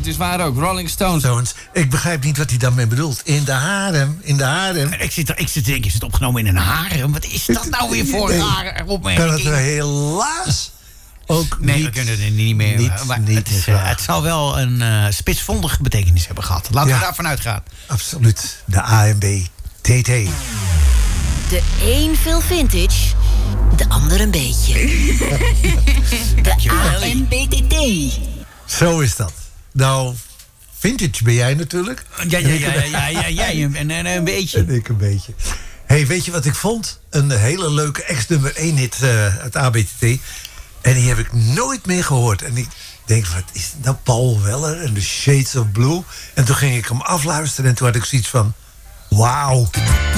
het is waar ook. Rolling Stones. Ik begrijp niet wat hij daarmee bedoelt. In de harem. Ik zit je zit opgenomen in een harem. Wat is dat nou weer voor een rare opmerking? Kan het er helaas ook nee, niet... we kunnen er niet meer... het zal wel een spitsvondige betekenis hebben gehad. Laten we daarvan uitgaan. Absoluut. De ANB TT. De een veel vintage, de ander een beetje. De ANBTT. Zo is dat. Nou, vintage ben jij natuurlijk. Ja, jij en een beetje. En ik een beetje. Hey, weet je wat ik vond? Een hele leuke ex-nummer 1 hit uit ABTT. En die heb ik nooit meer gehoord. En ik denk, wat is dat? Paul Weller en The Shades of Blue. En toen ging ik hem afluisteren en toen had ik zoiets van... Wauw.